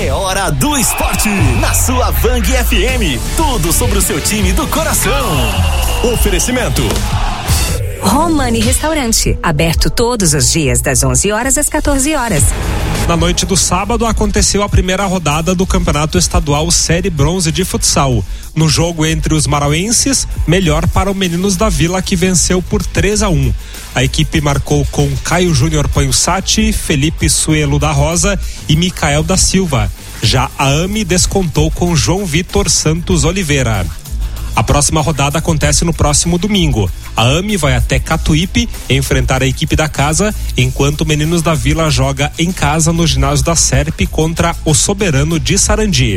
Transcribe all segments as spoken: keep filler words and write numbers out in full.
É hora do esporte. Na sua Vang F M. Tudo sobre o seu time do coração. Oferecimento. Romani Restaurante, aberto todos os dias das onze horas às quatorze horas. Na noite do sábado aconteceu a primeira rodada do Campeonato Estadual Série Bronze de Futsal. No jogo entre os marauenses, melhor para o Meninos da Vila, que venceu por três a um. A equipe marcou com Caio Júnior Panhussati, Felipe Suelo da Rosa e Micael da Silva. Já a AMI descontou com João Vitor Santos Oliveira. A próxima rodada acontece no próximo domingo. A AMI vai até Catuípe enfrentar a equipe da casa, enquanto o Meninos da Vila joga em casa no ginásio da Serpe contra o Soberano de Sarandi.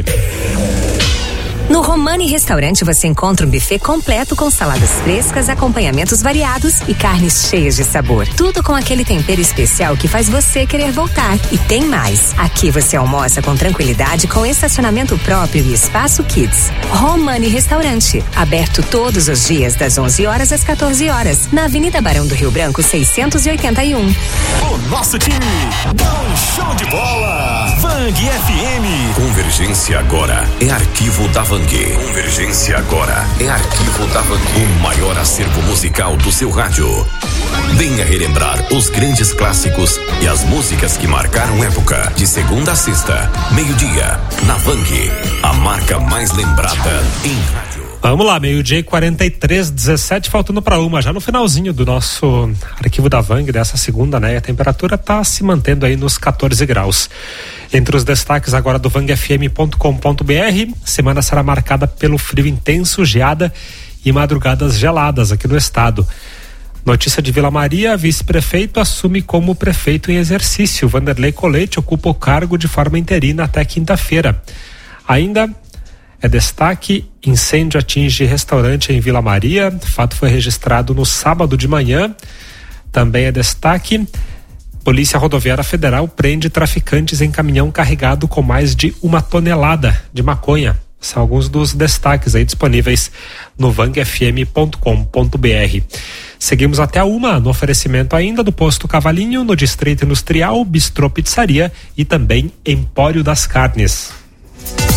No Romani Restaurante você encontra um buffet completo com saladas frescas, acompanhamentos variados e carnes cheias de sabor. Tudo com aquele tempero especial que faz você querer voltar. E tem mais. Aqui você almoça com tranquilidade, com estacionamento próprio e espaço kids. Romani Restaurante, aberto todos os dias das onze horas às quatorze horas, na Avenida Barão do Rio Branco seiscentos e oitenta e um. O nosso time dá um show de bola. Vang F M. Convergência agora é arquivo da Vang. Convergência agora é arquivo da Vang. O maior acervo musical do seu rádio. Venha relembrar os grandes clássicos e as músicas que marcaram época. De segunda a sexta, meio-dia, na Vang, a marca mais lembrada em rádio. Vamos lá, meio-dia e quarenta e três, dezessete, faltando para uma, já no finalzinho do nosso arquivo da Vang dessa segunda, né? A temperatura tá se mantendo aí nos quatorze graus. Entre os destaques agora do vang f m ponto com ponto b r, semana será marcada pelo frio intenso, geada e madrugadas geladas aqui no estado. Notícia de Vila Maria, vice-prefeito assume como prefeito em exercício. Vanderlei Colete ocupa o cargo de forma interina até quinta-feira. Ainda é destaque, incêndio atinge restaurante em Vila Maria, o fato foi registrado no sábado de manhã. Também é destaque, Polícia Rodoviária Federal prende traficantes em caminhão carregado com mais de uma tonelada de maconha. São alguns dos destaques aí disponíveis no vang f m ponto com ponto b r. Seguimos até a uma, no oferecimento ainda do Posto Cavalinho, no Distrito Industrial, Bistrô Pizzaria e também Empório das Carnes.